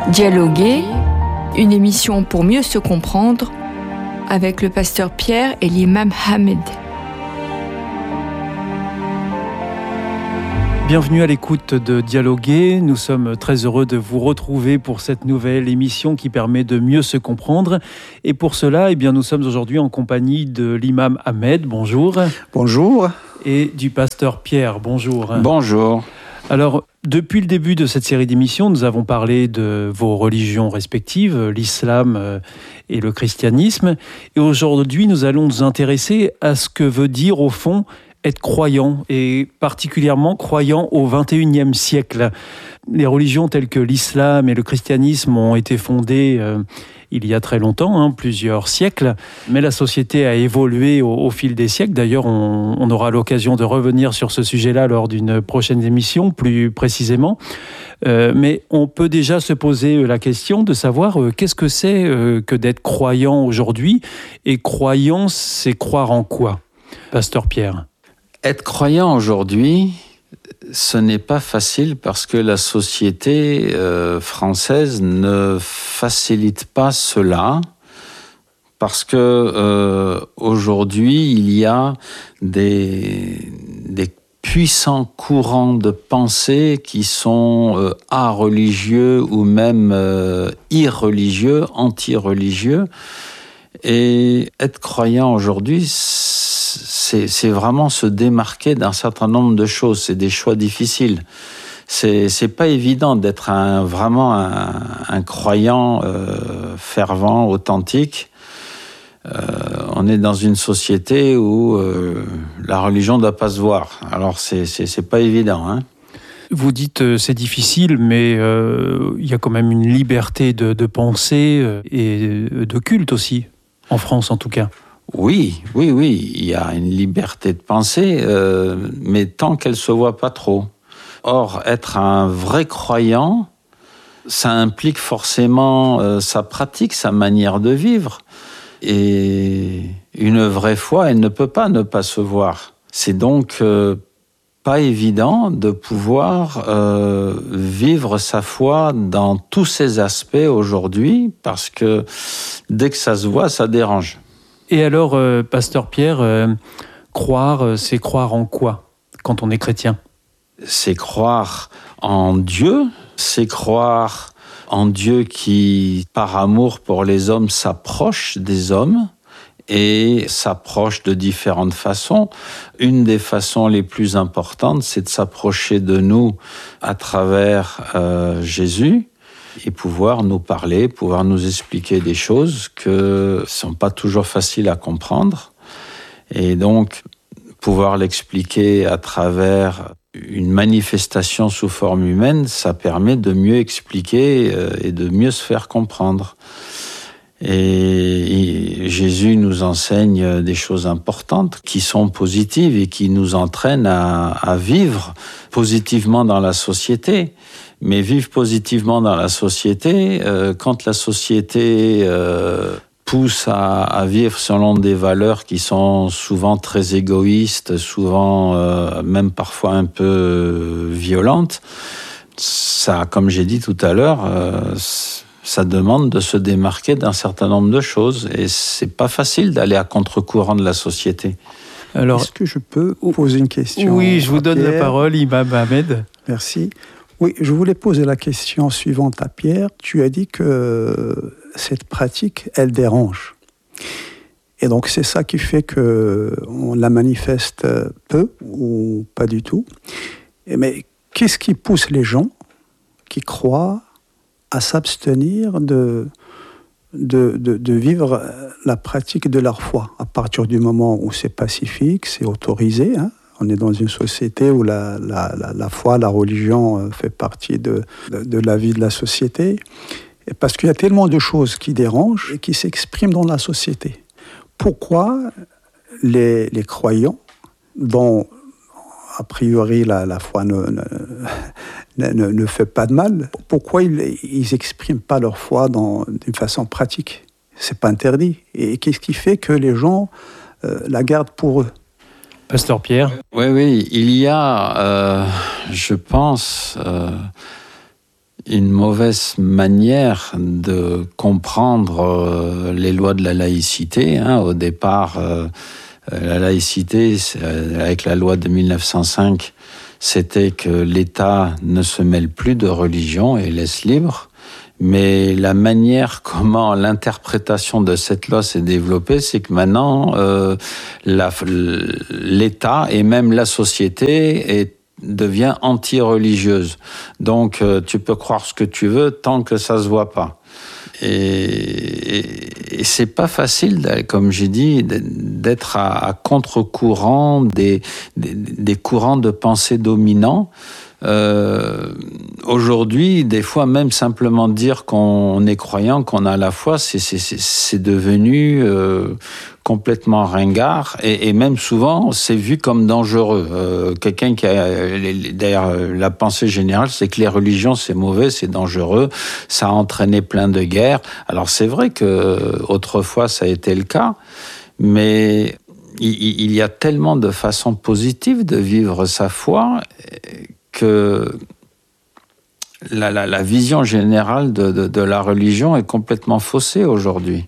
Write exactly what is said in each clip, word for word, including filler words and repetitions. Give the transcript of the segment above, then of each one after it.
Dialoguer, une émission pour mieux se comprendre avec le pasteur Pierre et l'imam Ahmed. Bienvenue à l'écoute de Dialoguer. Nous sommes très heureux de vous retrouver pour cette nouvelle émission qui permet de mieux se comprendre. Et pour cela, eh bien, nous sommes aujourd'hui en compagnie de l'imam Ahmed. Bonjour. Bonjour. Et du pasteur Pierre. Bonjour. Bonjour. Alors, depuis le début de cette série d'émissions, nous avons parlé de vos religions respectives, l'islam et le christianisme. Et aujourd'hui, nous allons nous intéresser à ce que veut dire, au fond, être croyant, et particulièrement croyant au vingt et unième siècle. Les religions telles que l'islam et le christianisme ont été fondées euh, il y a très longtemps, hein, plusieurs siècles, mais la société a évolué au, au fil des siècles. D'ailleurs, on, on aura l'occasion de revenir sur ce sujet-là lors d'une prochaine émission, plus précisément. Euh, mais on peut déjà se poser la question de savoir euh, qu'est-ce que c'est euh, que d'être croyant aujourd'hui, et croyant, c'est croire en quoi, pasteur Pierre ? Être croyant aujourd'hui, ce n'est pas facile parce que la société euh, française ne facilite pas cela. Parce que euh, aujourd'hui, il y a des, des puissants courants de pensée qui sont euh, a-religieux ou même euh, irreligieux, anti-religieux. Et être croyant aujourd'hui, c'est, c'est vraiment se démarquer d'un certain nombre de choses. C'est des choix difficiles. C'est, c'est pas évident d'être un, vraiment un, un croyant euh, fervent, authentique. Euh, on est dans une société où euh, la religion ne doit pas se voir. Alors c'est, c'est, c'est pas évident, hein. Vous dites euh, c'est difficile, mais euh, il y a quand même une liberté de, de pensée euh, et de culte aussi, en France en tout cas. Oui, oui, oui, il y a une liberté de penser, euh, mais tant qu'elle ne se voit pas trop. Or, être un vrai croyant, ça implique forcément euh, sa pratique, sa manière de vivre. Et une vraie foi, elle ne peut pas ne pas se voir. C'est donc euh, pas évident de pouvoir euh, vivre sa foi dans tous ses aspects aujourd'hui, parce que dès que ça se voit, ça dérange. Et alors, euh, pasteur Pierre, euh, croire, euh, c'est croire en quoi quand on est chrétien ? C'est croire en Dieu, c'est croire en Dieu qui, par amour pour les hommes, s'approche des hommes et s'approche de différentes façons. Une des façons les plus importantes, c'est de s'approcher de nous à travers euh, Jésus, et pouvoir nous parler, pouvoir nous expliquer des choses qui ne sont pas toujours faciles à comprendre. Et donc, pouvoir l'expliquer à travers une manifestation sous forme humaine, ça permet de mieux expliquer et de mieux se faire comprendre. Et Jésus nous enseigne des choses importantes qui sont positives et qui nous entraînent à, à vivre positivement dans la société. Mais vivre positivement dans la société, euh, quand la société euh, pousse à, à vivre selon des valeurs qui sont souvent très égoïstes, souvent euh, même parfois un peu euh, violentes, ça, comme j'ai dit tout à l'heure, euh, ça demande de se démarquer d'un certain nombre de choses. Et c'est pas facile d'aller à contre-courant de la société. Alors, est-ce que je peux poser une question ? Oui, je vous donne la parole, imam Ahmed. Merci. Oui, je voulais poser la question suivante à Pierre. Tu as dit que cette pratique, elle dérange. Et donc, c'est ça qui fait qu'on la manifeste peu ou pas du tout. Mais qu'est-ce qui pousse les gens qui croient à s'abstenir de, de, de, de vivre la pratique de leur foi, à partir du moment où c'est pacifique, c'est autorisé, hein? On est dans une société où la, la, la, la foi, la religion fait partie de, de, de la vie de la société. Et parce qu'il y a tellement de choses qui dérangent et qui s'expriment dans la société. Pourquoi les, les croyants, dont a priori la, la foi ne, ne, ne, ne fait pas de mal, pourquoi ils n'expriment pas leur foi dans, d'une façon pratique ? C'est pas interdit. Et qu'est-ce qui fait que les gens euh, la gardent pour eux ? Pasteur Pierre. Oui, oui, il y a, euh, je pense, euh, une mauvaise manière de comprendre euh, les lois de la laïcité. Hein. Au départ, euh, la laïcité, avec la loi de mille neuf cent cinq, c'était que l'État ne se mêle plus de religion et laisse libre. Mais la manière comment l'interprétation de cette loi s'est développée, c'est que maintenant, euh, la, l'État et même la société est devient anti-religieuse. Donc, euh, tu peux croire ce que tu veux tant que ça se voit pas. Et, et, et c'est pas facile, comme j'ai dit, d'être à, à contre-courant des, des, des courants de pensée dominants. Euh, aujourd'hui, des fois, même simplement dire qu'on est croyant, qu'on a la foi, c'est, c'est, c'est devenu euh, complètement ringard et, et même souvent, c'est vu comme dangereux. Euh, quelqu'un qui a, d'ailleurs, la pensée générale, c'est que les religions, c'est mauvais, c'est dangereux, ça a entraîné plein de guerres. Alors, c'est vrai que autrefois, ça a été le cas, mais il, il y a tellement de façons positives de vivre sa foi que la, la, la vision générale de, de, de la religion est complètement faussée aujourd'hui.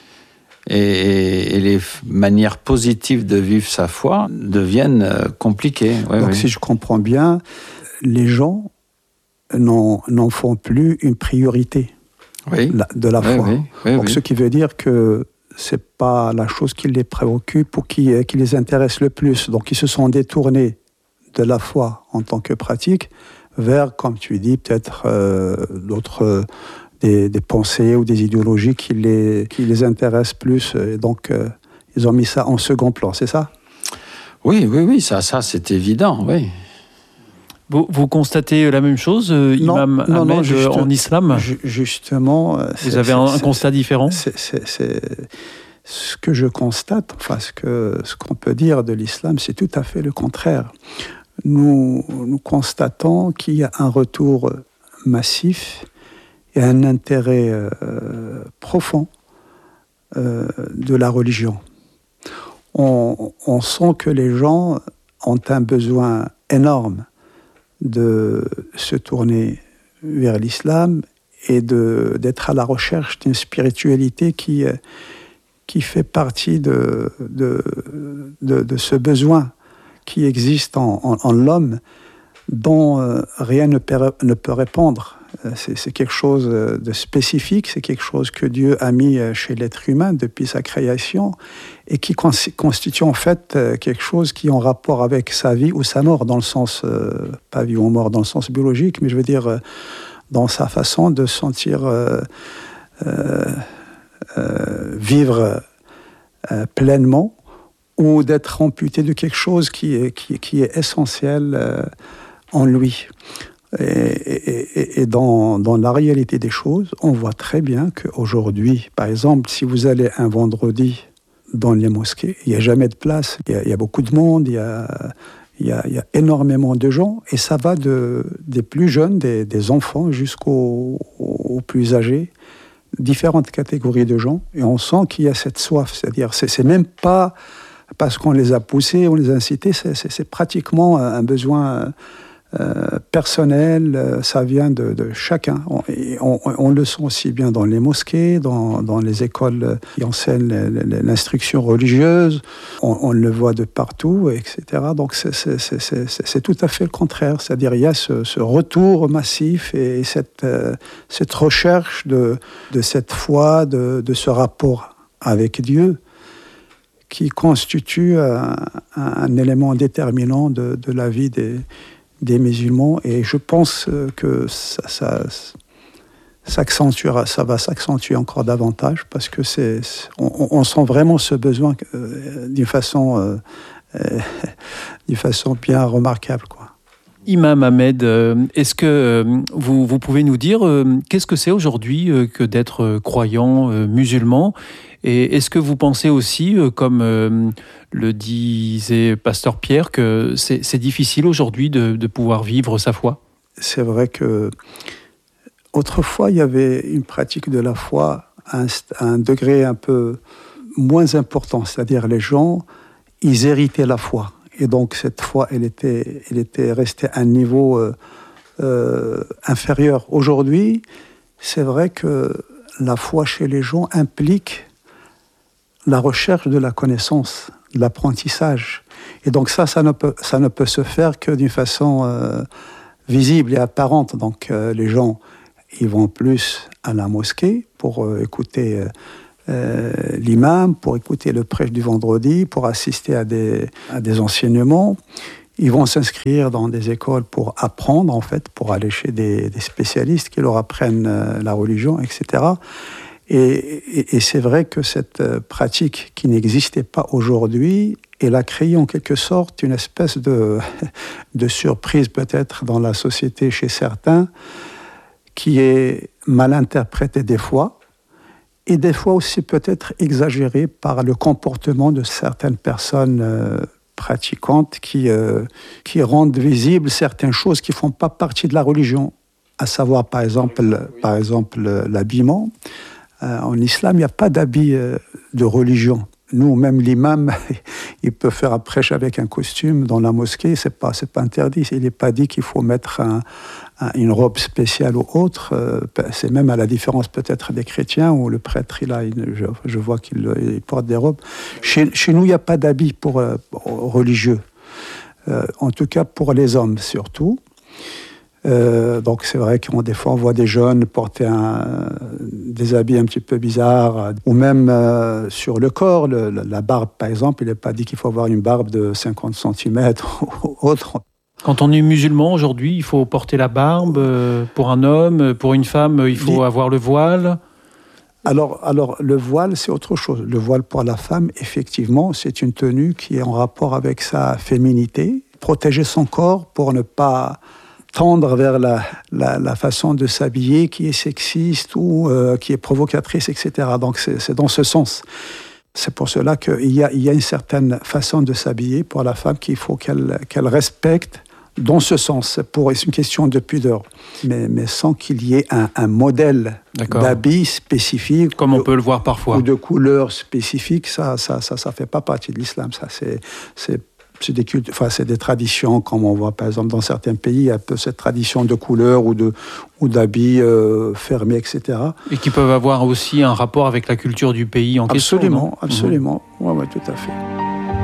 Et, et les manières positives de vivre sa foi deviennent compliquées. Oui, Donc, oui. si je comprends bien, les gens n'en, n'en font plus une priorité oui. la, de la foi. Oui, oui, oui, Donc, oui. ce qui veut dire que c'est pas la chose qui les préoccupe ou qui, qui les intéresse le plus. Donc, ils se sont détournés de la foi en tant que pratique vers, comme tu dis, peut-être euh, d'autres, euh, des, des pensées ou des idéologies qui les, qui les intéressent plus. Et donc, euh, ils ont mis ça en second plan, c'est ça ? Oui, oui, oui, ça, ça c'est évident, oui. Vous, vous constatez la même chose, euh, non, Imam non, Ahmed, non, juste, en islam ? ju- Justement... Vous avez un, un constat différent ? c'est, c'est, c'est, ce que je constate, enfin, ce, que, ce qu'on peut dire de l'islam, c'est tout à fait le contraire. Nous, nous constatons qu'il y a un retour massif et un intérêt euh, profond euh, de la religion. On, on sent que les gens ont un besoin énorme de se tourner vers l'islam et de, d'être à la recherche d'une spiritualité qui, qui fait partie de, de, de, de ce besoin qui existe en, en, en l'homme, dont euh, rien ne peut, ne peut répondre. C'est, c'est quelque chose de spécifique, c'est quelque chose que Dieu a mis chez l'être humain depuis sa création et qui cons- constitue en fait quelque chose qui est en rapport avec sa vie ou sa mort, dans le sens, euh, pas vie ou mort dans le sens biologique, mais je veux dire euh, dans sa façon de sentir euh, euh, euh, vivre euh, pleinement, ou d'être amputé de quelque chose qui est, qui, qui est essentiel euh, en lui. Et, et, et dans, dans la réalité des choses, on voit très bien qu'aujourd'hui, par exemple, si vous allez un vendredi dans les mosquées, il n'y a jamais de place, il y a, il y a beaucoup de monde, il y a, il y a, il y a énormément de gens, et ça va de, des plus jeunes, des, des enfants, jusqu'aux aux plus âgés, différentes catégories de gens, et on sent qu'il y a cette soif, c'est-à-dire c'est, c'est même pas parce qu'on les a poussés, on les a incités, c'est, c'est, c'est pratiquement un besoin euh, personnel, euh, ça vient de, de chacun. On, et on, on le sent aussi bien dans les mosquées, dans, dans les écoles qui enseignent l'instruction religieuse, on, on le voit de partout, et cetera. Donc c'est, c'est, c'est, c'est, c'est tout à fait le contraire, c'est-à-dire il y a ce, ce retour massif et cette, euh, cette recherche de, de cette foi, de, de ce rapport avec Dieu, qui constitue un, un élément déterminant de, de la vie des, des musulmans. Et je pense que ça, ça, s'accentuera, ça va s'accentuer encore davantage parce que c'est, on, on sent vraiment ce besoin euh, d'une façon, euh, euh, d'une façon bien remarquable, quoi. Imam Ahmed, est-ce que vous, vous pouvez nous dire qu'est-ce que c'est aujourd'hui que d'être croyant musulman ? Et est-ce que vous pensez aussi, comme le disait Pasteur Pierre, que c'est, c'est difficile aujourd'hui de, de pouvoir vivre sa foi ? C'est vrai que autrefois, il y avait une pratique de la foi à un, à un degré un peu moins important, c'est-à-dire les gens, ils héritaient la foi. Et donc, cette foi, elle était, elle était restée à un niveau euh, euh, inférieure. Aujourd'hui, c'est vrai que la foi chez les gens implique la recherche de la connaissance, de l'apprentissage. Et donc ça, ça ne peut, ça ne peut se faire que d'une façon euh, visible et apparente. Donc euh, les gens, ils vont plus à la mosquée pour euh, écouter euh, euh, l'imam, pour écouter le prêche du vendredi, pour assister à des, à des enseignements. Ils vont s'inscrire dans des écoles pour apprendre, en fait, pour aller chez des, des spécialistes qui leur apprennent euh, la religion, et cetera. Et, et, et c'est vrai que cette euh, pratique qui n'existait pas aujourd'hui, elle a créé en quelque sorte une espèce de, de surprise peut-être dans la société chez certains, qui est mal interprétée des fois, et des fois aussi peut-être exagérée par le comportement de certaines personnes euh, pratiquantes qui, euh, qui rendent visibles certaines choses qui ne font pas partie de la religion, à savoir par exemple, oui. par exemple l'habillement. Euh, en islam, il n'y a pas d'habit euh, de religion. Nous, même l'imam, il peut faire un prêche avec un costume dans la mosquée, c'est pas, c'est pas interdit. Il n'est pas dit qu'il faut mettre un, un, une robe spéciale ou autre. Euh, c'est même à la différence peut-être des chrétiens où le prêtre, il a une, je, je vois qu'il il porte des robes. Chez, chez nous, il n'y a pas d'habit pour, euh, pour religieux. Euh, en tout cas, pour les hommes surtout. Euh, donc c'est vrai qu'on des fois on voit des jeunes porter un, des habits un petit peu bizarres, ou même euh, sur le corps, le, la barbe par exemple, il n'est pas dit qu'il faut avoir une barbe de cinquante centimètres ou autre. Quand on est musulman aujourd'hui, il faut porter la barbe pour un homme, pour une femme, il faut avoir le voile. Alors, alors le voile, c'est autre chose. Le voile pour la femme, effectivement, c'est une tenue qui est en rapport avec sa féminité, protéger son corps pour ne pas tendre vers la, la, la façon de s'habiller qui est sexiste ou euh, qui est provocatrice, et cetera. Donc c'est, c'est dans ce sens. C'est pour cela qu'il y a, il y a une certaine façon de s'habiller pour la femme qu'il faut qu'elle, qu'elle respecte dans ce sens. C'est, pour, c'est une question de pudeur, mais, mais sans qu'il y ait un, un modèle D'accord. d'habit spécifique. Comme on peut le voir parfois. Ou de couleur spécifique, ça ça, ça, ça fait pas partie de l'islam. Ça, c'est... c'est C'est des, cultes, enfin, c'est des traditions, comme on voit par exemple dans certains pays, il y a un peu cette tradition de couleur ou, de, ou d'habits euh, fermés, et cetera. Et qui peuvent avoir aussi un rapport avec la culture du pays en absolument, question. Absolument, absolument. Mmh. Oui, ouais, tout à fait.